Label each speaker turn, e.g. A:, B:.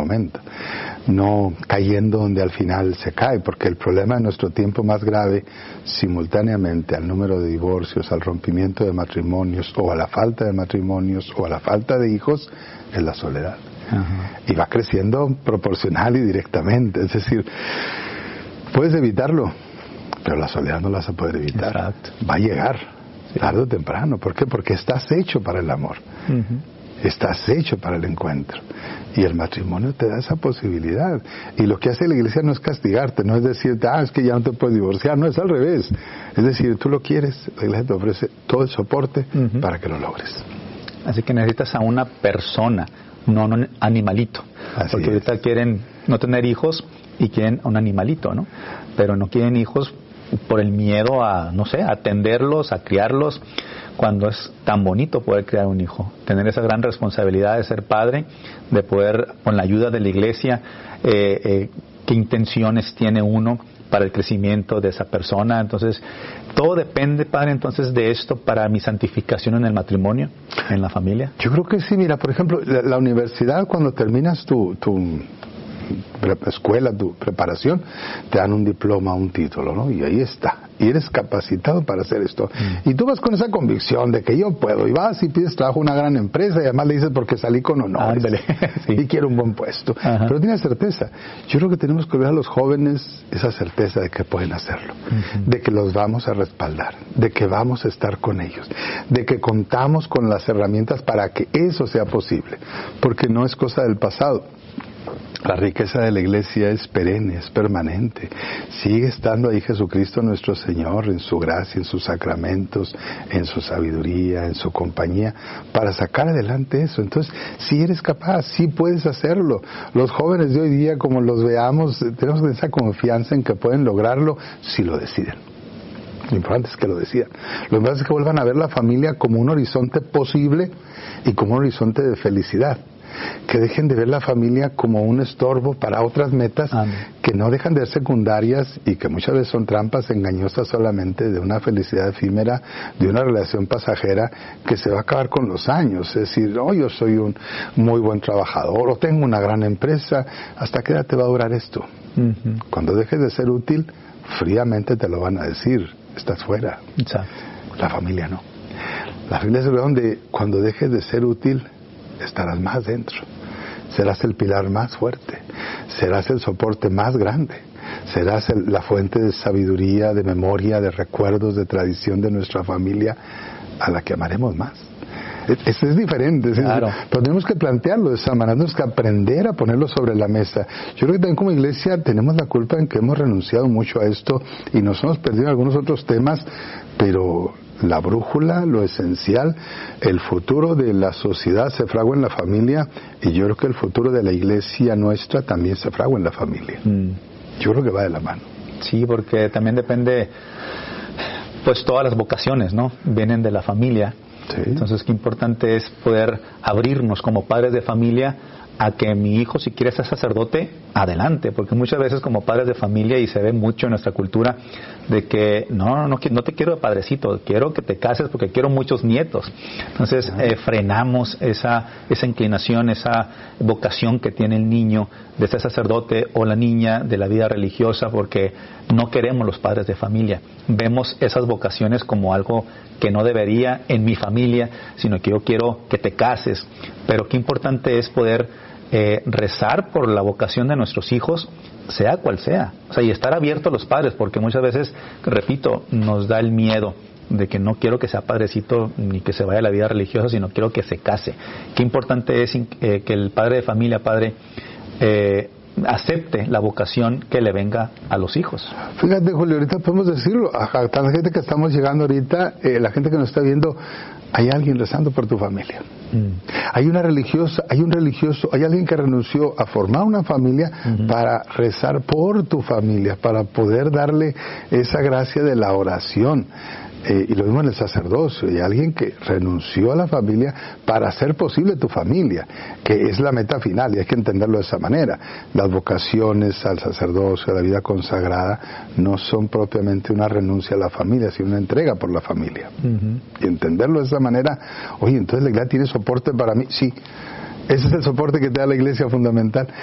A: momento, no cayendo donde al final se cae, porque el problema de nuestro tiempo más grave, simultáneamente al número de divorcios, al rompimiento de matrimonios, o a la falta de matrimonios, o a la falta de hijos, es la soledad. Y va creciendo proporcional y directamente, es decir, puedes evitarlo, pero la soledad no la vas a poder evitar.
B: Exacto.
A: Va a llegar, tarde o temprano. ¿Por qué? Porque estás hecho para el amor. Estás hecho para el encuentro. Y el matrimonio te da esa posibilidad. Y lo que hace la iglesia no es castigarte, no es decirte, es que ya no te puedes divorciar. No, es al revés. Es decir, tú lo quieres, la iglesia te ofrece todo el soporte para que lo logres.
B: Así que necesitas a una persona, no un animalito. Porque ahorita quieren no tener hijos y quieren un animalito, ¿no? Pero no quieren hijos por el miedo a, no sé, a atenderlos, a criarlos, cuando es tan bonito poder criar un hijo, tener esa gran responsabilidad de ser padre, de poder, con la ayuda de la iglesia, qué intenciones tiene uno para el crecimiento de esa persona. Entonces, todo depende, padre, entonces, de esto para mi santificación en el matrimonio, en la familia.
A: Yo creo que sí. Mira, por ejemplo, la universidad, cuando terminas tu escuela, tu preparación, te dan un diploma, un título, ¿no? Y ahí está. Y eres capacitado para hacer esto. Y tú vas con esa convicción de que yo puedo. Y vas y pides trabajo a una gran empresa y además le dices porque salí con honores.
B: Sí.
A: Y quiero un buen puesto. Pero tienes certeza. Yo creo que tenemos que ver a los jóvenes esa certeza de que pueden hacerlo. De que los vamos a respaldar. De que vamos a estar con ellos. De que contamos con las herramientas para que eso sea posible. Porque no es cosa del pasado. La riqueza de la iglesia es perenne, es permanente. Sigue estando ahí Jesucristo nuestro Señor, en su gracia, en sus sacramentos, en su sabiduría, en su compañía, para sacar adelante eso. Entonces, si eres capaz, sí puedes hacerlo. Los jóvenes de hoy día, como los veamos, tenemos esa confianza en que pueden lograrlo si lo deciden. Lo importante es que lo decidan. Lo importante es que vuelvan a ver la familia como un horizonte posible y como un horizonte de felicidad. Que dejen de ver la familia como un estorbo para otras metas que no dejan de ser secundarias y que muchas veces son trampas engañosas solamente de una felicidad efímera, de una relación pasajera que se va a acabar con los años. Es decir, yo soy un muy buen trabajador o tengo una gran empresa. ¿Hasta qué edad te va a durar esto? Cuando dejes de ser útil, fríamente te lo van a decir, estás fuera.
B: Exacto.
A: La familia no. La familia es donde cuando dejes de ser útil estarás más dentro, serás el pilar más fuerte, serás el soporte más grande, serás la fuente de sabiduría, de memoria, de recuerdos, de tradición de nuestra familia a la que amaremos más. Eso es diferente,
B: claro.
A: Pero tenemos que plantearlo de esa manera, tenemos que aprender a ponerlo sobre la mesa. Yo creo que también como iglesia tenemos la culpa en que hemos renunciado mucho a esto y nos hemos perdido en algunos otros temas, pero la brújula, lo esencial, el futuro de la sociedad se fragua en la familia y yo creo que el futuro de la iglesia nuestra también se fragua en la familia. Yo creo que va de la mano.
B: Sí, porque también depende, pues todas las vocaciones, ¿no? Vienen de la familia. Sí. Entonces, qué importante es poder abrirnos como padres de familia a que mi hijo, si quiere ser sacerdote, adelante, porque muchas veces como padres de familia, y se ve mucho en nuestra cultura, de que no te quiero de padrecito, quiero que te cases porque quiero muchos nietos. Entonces frenamos esa inclinación, esa vocación que tiene el niño de ser sacerdote o la niña de la vida religiosa, porque no queremos los padres de familia. Vemos esas vocaciones como algo que no debería en mi familia, sino que yo quiero que te cases. Pero qué importante es poder rezar por la vocación de nuestros hijos, sea cual sea. O sea, y estar abierto a los padres, porque muchas veces, repito, nos da el miedo de que no quiero que sea padrecito ni que se vaya a la vida religiosa, sino quiero que se case. Qué importante es que el padre de familia, acepte la vocación que le venga a los hijos.
A: Fíjate, Julio, ahorita podemos decirlo, a tanta gente que estamos llegando ahorita, la gente que nos está viendo, hay alguien rezando por tu familia. Hay una religiosa, hay un religioso, hay alguien que renunció a formar una familia para rezar por tu familia, para poder darle esa gracia de la oración. Y lo mismo en el sacerdocio, hay alguien que renunció a la familia para hacer posible tu familia, que es la meta final, y hay que entenderlo de esa manera. Las vocaciones al sacerdocio, a la vida consagrada, no son propiamente una renuncia a la familia, sino una entrega por la familia. Y entenderlo de esa manera, oye, entonces la iglesia tiene soporte para mí, sí, ese es el soporte que te da la iglesia fundamental.